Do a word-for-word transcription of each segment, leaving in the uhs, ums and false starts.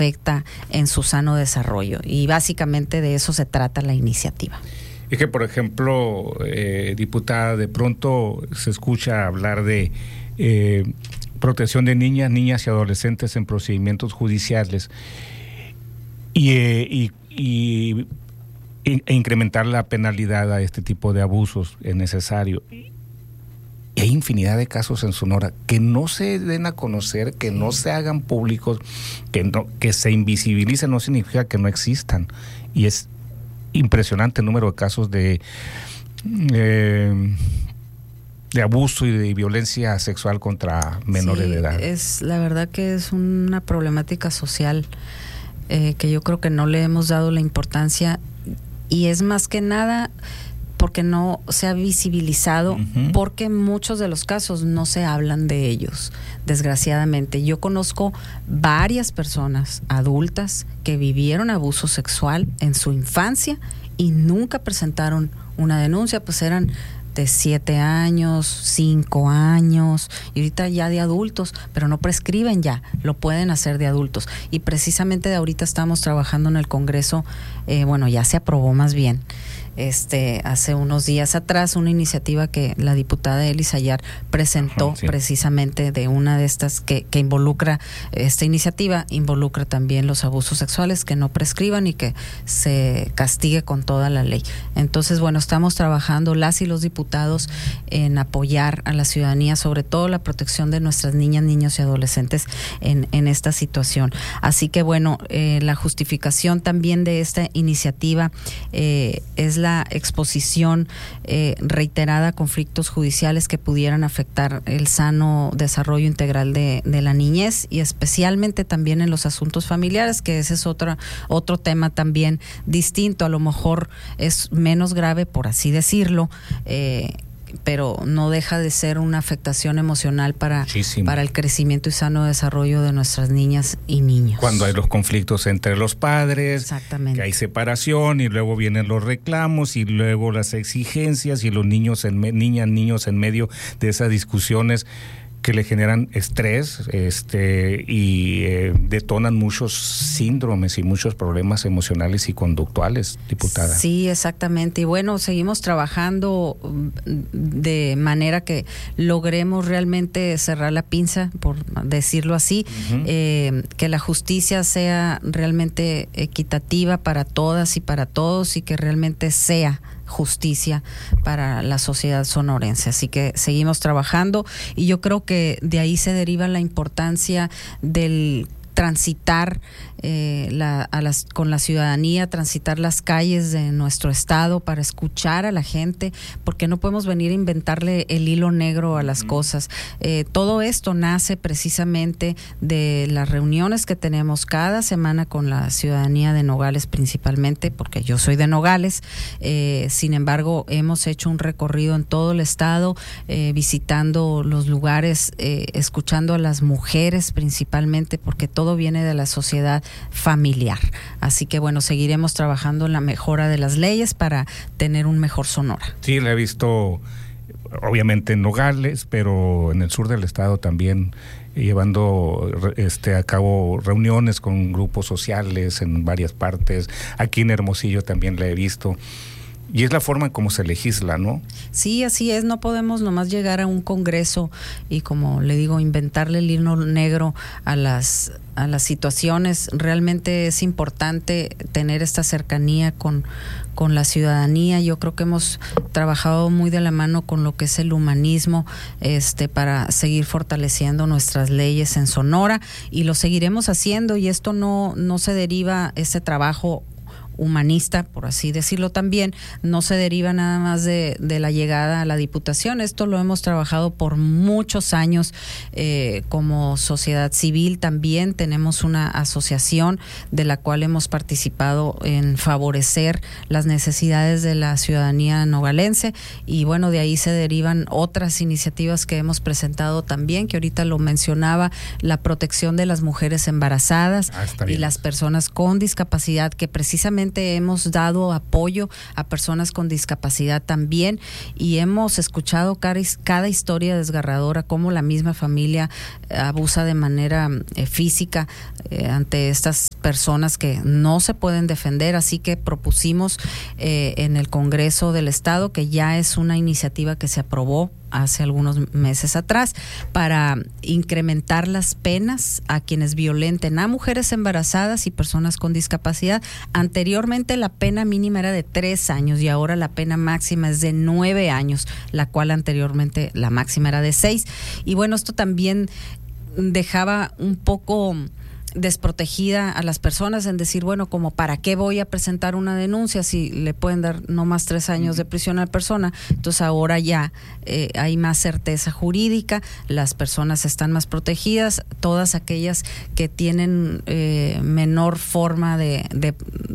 afecta en su sano desarrollo. Y básicamente de eso se trata la iniciativa. Es que, por ejemplo, eh, diputada, de pronto se escucha hablar de eh, protección de niñas, niñas y adolescentes en procedimientos judiciales y, eh, y, y e incrementar la penalidad a este tipo de abusos es necesario. Y hay infinidad de casos en Sonora que no se den a conocer, que no se hagan públicos, que no, que se invisibilicen, no significa que no existan. Y es impresionante el número de casos de eh, de abuso y de violencia sexual contra menores sí, de edad. Es la verdad que es una problemática social eh, que yo creo que no le hemos dado la importancia, y es más que nada porque no se ha visibilizado, uh-huh. porque muchos de los casos no se hablan de ellos, desgraciadamente. Yo conozco varias personas adultas que vivieron abuso sexual en su infancia y nunca presentaron una denuncia, pues eran de siete años, cinco años, y ahorita ya de adultos, pero no prescriben ya, lo pueden hacer de adultos. Y precisamente de ahorita estamos trabajando en el Congreso, eh, bueno, ya se aprobó más bien, este hace unos días atrás, una iniciativa que la diputada Eli Sayar presentó. Ajá, sí. Precisamente de una de estas que, que involucra, esta iniciativa involucra también los abusos sexuales, que no prescriban y que se castigue con toda la ley. Entonces, bueno, estamos trabajando las y los diputados en apoyar a la ciudadanía, sobre todo la protección de nuestras niñas, niños y adolescentes en, en esta situación. Así que, bueno, eh, la justificación también de esta iniciativa eh, es la exposición eh, reiterada a conflictos judiciales que pudieran afectar el sano desarrollo integral de, de la niñez, y especialmente también en los asuntos familiares, que ese es otro, otro tema también distinto. A lo mejor es menos grave, por así decirlo, eh, pero no deja de ser una afectación emocional para, para el crecimiento y sano desarrollo de nuestras niñas y niños. Cuando hay los conflictos entre los padres, exactamente, que hay separación y luego vienen los reclamos y luego las exigencias y los niños, en me, niñas, niños en medio de esas discusiones que le generan estrés este y eh, detonan muchos síndromes y muchos problemas emocionales y conductuales, diputada. Sí, exactamente. Y bueno, seguimos trabajando de manera que logremos realmente cerrar la pinza, por decirlo así, uh-huh. eh, que la justicia sea realmente equitativa para todas y para todos, y que realmente sea justicia para la sociedad sonorense. Así que seguimos trabajando, y yo creo que de ahí se deriva la importancia del transitar eh, la, a las, con la ciudadanía, transitar las calles de nuestro estado para escuchar a la gente, porque no podemos venir a inventarle el hilo negro a las mm. cosas. Eh, todo esto nace precisamente de las reuniones que tenemos cada semana con la ciudadanía de Nogales, principalmente porque yo soy de Nogales. Eh, sin embargo, hemos hecho un recorrido en todo el estado, eh, visitando los lugares, eh, escuchando a las mujeres principalmente, porque todo viene de la sociedad familiar. Así que, bueno, seguiremos trabajando en la mejora de las leyes para tener un mejor Sonora. Sí, la he visto obviamente en Nogales, pero en el sur del estado también, llevando este a cabo reuniones con grupos sociales en varias partes. Aquí en Hermosillo también la he visto. Y es la forma en cómo se legisla, ¿no? Sí, así es. No podemos nomás llegar a un congreso y, como le digo, inventarle el hilo negro a las a las situaciones. Realmente es importante tener esta cercanía con, con la ciudadanía. Yo creo que hemos trabajado muy de la mano con lo que es el humanismo, este, para seguir fortaleciendo nuestras leyes en Sonora, y lo seguiremos haciendo. Y esto no, no se deriva, este trabajo humanista, por así decirlo también, no se deriva nada más de, de la llegada a la Diputación. Esto lo hemos trabajado por muchos años eh, como sociedad civil. También tenemos una asociación de la cual hemos participado en favorecer las necesidades de la ciudadanía nogalense, y bueno, de ahí se derivan otras iniciativas que hemos presentado también, que ahorita lo mencionaba, la protección de las mujeres embarazadas ah, y las personas con discapacidad, que precisamente Afortunadamente hemos dado apoyo a personas con discapacidad también y hemos escuchado cada, cada historia desgarradora, cómo la misma familia abusa de manera eh, física eh, ante estas personas que no se pueden defender, así que propusimos eh, en el Congreso del Estado, que ya es una iniciativa que se aprobó hace algunos meses atrás, para incrementar las penas a quienes violenten a mujeres embarazadas y personas con discapacidad. Anteriormente la pena mínima era de tres años y ahora la pena máxima es de nueve años, la cual anteriormente la máxima era de seis. Y bueno, esto también dejaba un poco desprotegida a las personas en decir, bueno, como para qué voy a presentar una denuncia si le pueden dar no más tres años de prisión a la persona. Entonces ahora ya eh, hay más certeza jurídica, las personas están más protegidas, todas aquellas que tienen eh, menor forma de, de,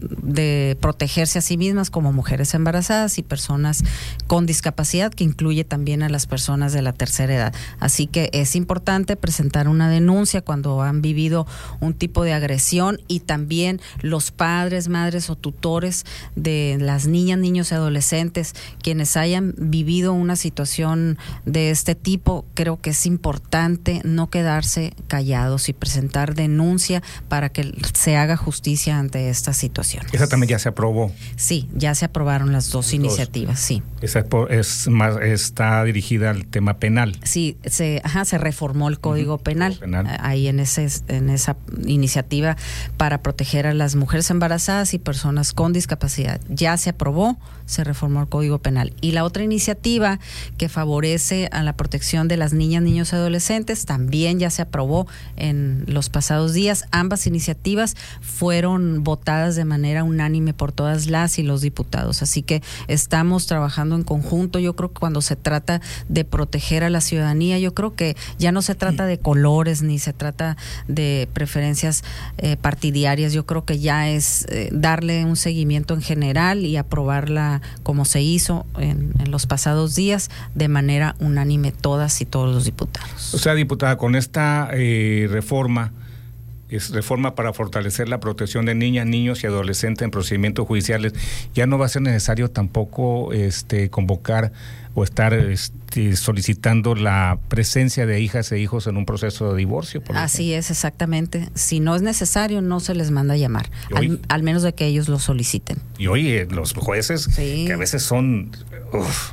de protegerse a sí mismas, como mujeres embarazadas y personas con discapacidad, que incluye también a las personas de la tercera edad. Así que es importante presentar una denuncia cuando han vivido un tipo de agresión, y también los padres, madres o tutores de las niñas, niños y adolescentes quienes hayan vivido una situación de este tipo. Creo que es importante no quedarse callados y presentar denuncia para que se haga justicia ante esta situación. Esa también ya se aprobó. Sí, ya se aprobaron las dos, dos. iniciativas, sí. Esa es más, está dirigida al tema penal. Sí, se, ajá, se reformó el Código uh-huh. Penal, penal ahí en ese en esa iniciativa para proteger a las mujeres embarazadas y personas con discapacidad. Ya se aprobó, se reformó el Código Penal. Y la otra iniciativa que favorece a la protección de las niñas, niños y adolescentes también ya se aprobó en los pasados días. Ambas iniciativas fueron votadas de manera unánime por todas las y los diputados. Así que estamos trabajando en conjunto. Yo creo que cuando se trata de proteger a la ciudadanía, yo creo que ya no se trata de colores ni se trata de preferencias eh, partidarias. Yo creo que ya es eh, darle un seguimiento en general y aprobarla como se hizo en, en los pasados días de manera unánime todas y todos los diputados. O sea, diputada, con esta eh, reforma, es reforma para fortalecer la protección de niñas, niños y adolescentes en procedimientos judiciales, ya no va a ser necesario tampoco este convocar o estar este, solicitando la presencia de hijas e hijos en un proceso de divorcio. Por Así ejemplo. Es, exactamente. Si no es necesario, no se les manda a llamar, hoy, al, al menos de que ellos lo soliciten. Y hoy eh, los jueces, sí. que a veces son uf,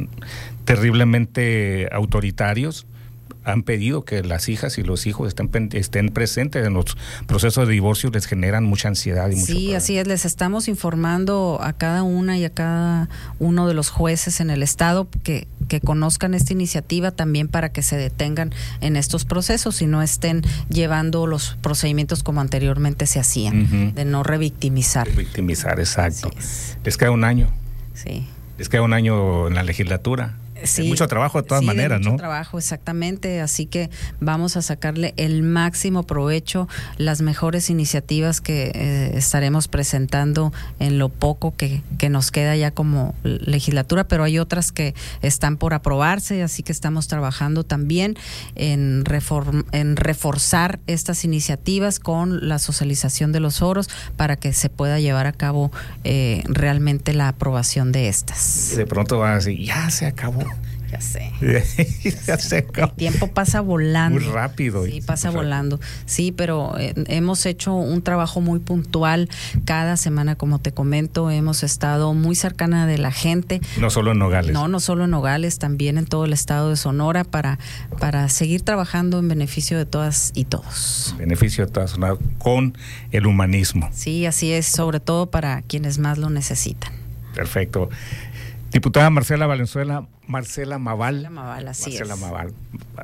terriblemente autoritarios, han pedido que las hijas y los hijos estén, estén presentes en los procesos de divorcio, les generan mucha ansiedad y mucho Sí, problema. Así es, les estamos informando a cada una y a cada uno de los jueces en el estado que, que conozcan esta iniciativa también para que se detengan en estos procesos y no estén llevando los procedimientos como anteriormente se hacían, uh-huh. de no revictimizar. Revictimizar, exacto. Les queda un año. Sí. Les queda un año en la legislatura. Sí, de mucho trabajo de todas sí, maneras, de mucho ¿no? trabajo, exactamente. Así que vamos a sacarle el máximo provecho, las mejores iniciativas que eh, estaremos presentando en lo poco que, que nos queda ya como legislatura, pero hay otras que están por aprobarse, así que estamos trabajando también en, reform, en reforzar estas iniciativas con la socialización de los foros para que se pueda llevar a cabo eh, realmente la aprobación de estas. De pronto van a decir, ya se acabó. Ya sé. ya sé. El tiempo pasa volando. Muy rápido. Sí, pasa volando. Sí, pero eh, hemos hecho un trabajo muy puntual. Cada semana, como te comento, hemos estado muy cercana de la gente. No solo en Nogales. No, no solo en Nogales, también en todo el estado de Sonora para, para seguir trabajando en beneficio de todas y todos. Beneficio de todas, con el humanismo. Sí, así es, sobre todo para quienes más lo necesitan. Perfecto. Diputada Marcela Valenzuela, Marcela Maval. Marcela Maval, así Marcela es. Maval.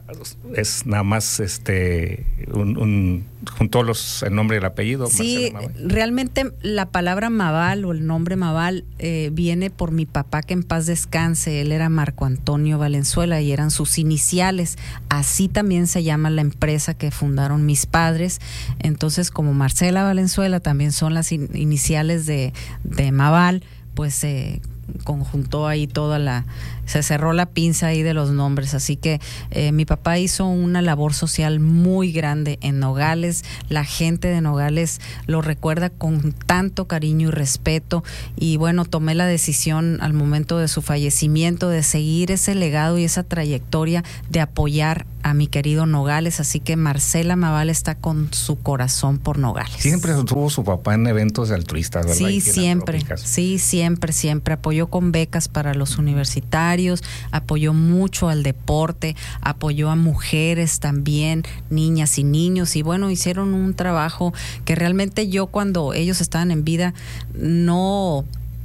Es nada más este un, un junto los el nombre y el apellido. Sí, realmente la palabra Maval o el nombre Maval eh, viene por mi papá, que en paz descanse. Él era Marco Antonio Valenzuela y eran sus iniciales. Así también se llama la empresa que fundaron mis padres. Entonces, como Marcela Valenzuela también son las in- iniciales de, de Maval, pues eh, conjuntó ahí toda la, se cerró la pinza ahí de los nombres, así que eh, mi papá hizo una labor social muy grande en Nogales, la gente de Nogales lo recuerda con tanto cariño y respeto, y bueno, tomé la decisión al momento de su fallecimiento de seguir ese legado y esa trayectoria de apoyar a mi querido Nogales, así que Marcela Maval está con su corazón por Nogales. Siempre estuvo su papá en eventos altruistas, ¿verdad? Sí, siempre, sí, siempre, siempre. Apoyó con becas para los universitarios, apoyó mucho al deporte, apoyó a mujeres también, niñas y niños, y bueno, hicieron un trabajo que realmente yo cuando ellos estaban en vida no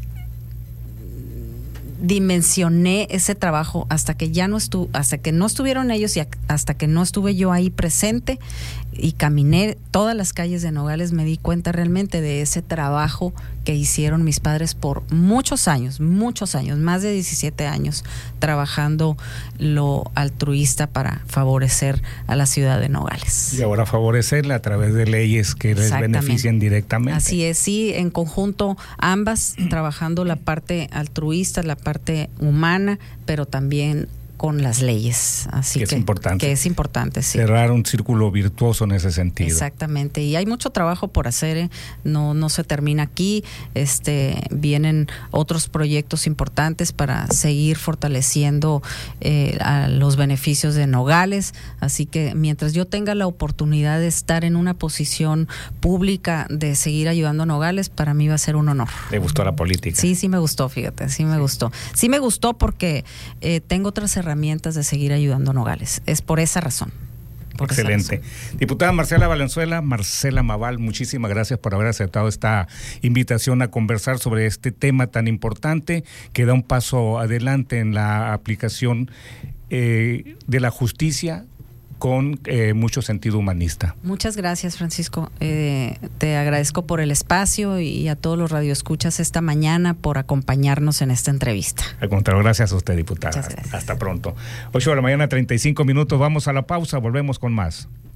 dimensioné ese trabajo hasta que ya no estuvo, hasta que no estuvieron ellos y hasta que no estuve yo ahí presente y caminé todas las calles de Nogales, me di cuenta realmente de ese trabajo que hicieron mis padres por muchos años, muchos años, más de diecisiete años trabajando lo altruista para favorecer a la ciudad de Nogales. Y ahora favorecerla a través de leyes que les beneficien directamente. Así es, sí, en conjunto ambas, trabajando la parte altruista, la parte humana, pero también con las leyes, así que, que es importante. Que es importante, sí. Cerrar un círculo virtuoso en ese sentido. Exactamente, y hay mucho trabajo por hacer, ¿eh? no no se termina aquí, este vienen otros proyectos importantes para seguir fortaleciendo eh, a los beneficios de Nogales, así que mientras yo tenga la oportunidad de estar en una posición pública de seguir ayudando a Nogales, para mí va a ser un honor. ¿Te gustó la política? Sí, sí me gustó, fíjate, sí me gustó. Sí me gustó porque eh, tengo otras herramientas herramientas de seguir ayudando a Nogales. Es por esa razón. Por Excelente. Esa razón. Diputada Marcela Valenzuela, Marcela Maval, muchísimas gracias por haber aceptado esta invitación a conversar sobre este tema tan importante que da un paso adelante en la aplicación eh, de la justicia con eh, mucho sentido humanista. Muchas gracias, Francisco. Eh, te agradezco por el espacio y a todos los radioescuchas esta mañana por acompañarnos en esta entrevista. Al contrario, gracias a usted, diputada. Hasta pronto. ocho de la mañana, treinta y cinco minutos. Vamos a la pausa, volvemos con más.